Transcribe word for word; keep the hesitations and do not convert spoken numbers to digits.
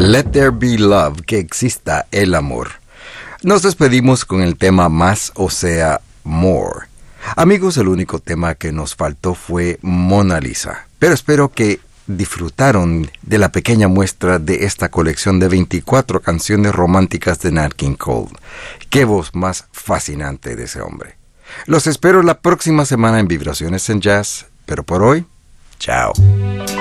Let there be love, que exista el amor. Nos despedimos con el tema Más, o sea, more. Amigos, el único tema que nos faltó fue Mona Lisa, pero espero que disfrutaron de la pequeña muestra de esta colección de veinticuatro canciones románticas de Nat King Cole. Qué voz más fascinante de ese hombre. Los espero la próxima semana en Vibraciones en Jazz, pero por hoy, chao.